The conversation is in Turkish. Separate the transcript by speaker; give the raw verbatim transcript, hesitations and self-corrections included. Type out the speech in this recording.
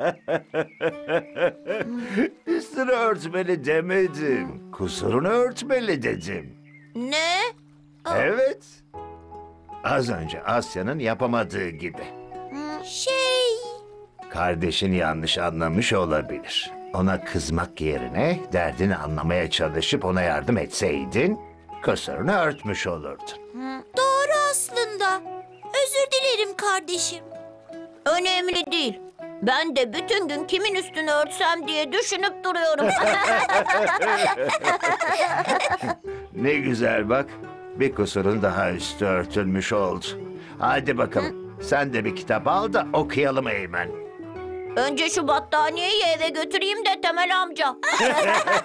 Speaker 1: Üstünü örtmeli demedim. Kusurunu örtmeli dedim.
Speaker 2: Ne?
Speaker 1: Evet. Az önce Asya'nın yapamadığı gibi.
Speaker 2: Şey...
Speaker 1: Kardeşin yanlış anlamış olabilir. Ona kızmak yerine derdini anlamaya çalışıp ona yardım etseydin, kusurunu örtmüş olurdun.
Speaker 2: Doğru aslında. Özür dilerim kardeşim. Önemli değil. Ben de bütün gün kimin üstünü örtsem diye düşünüp duruyorum.
Speaker 1: Ne güzel bak. Bir kusurun daha üstü örtülmüş oldu. Hadi bakalım. Sen de bir kitap al da okuyalım Eymen.
Speaker 2: Önce şu battaniyeyi eve götüreyim de Temel amca.